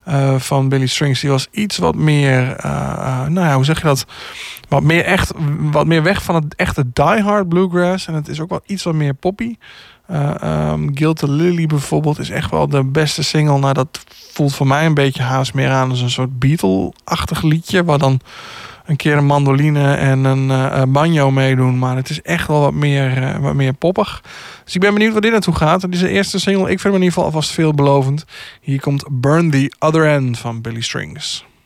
van Billy Strings, die was iets wat meer, hoe zeg je dat? Wat meer weg van het echte diehard bluegrass. En het is ook wel iets wat meer poppy. Gilda Lily bijvoorbeeld is echt wel de beste single. Nou, dat voelt voor mij een beetje haast meer aan als een soort Beatle-achtig liedje, waar dan een keer een mandoline en een banjo meedoen. Maar het is echt wel wat meer poppig. Dus ik ben benieuwd waar dit naartoe gaat. Het is de eerste single. Ik vind hem in ieder geval alvast veelbelovend. Hier komt Burn the Other End van Billy Strings.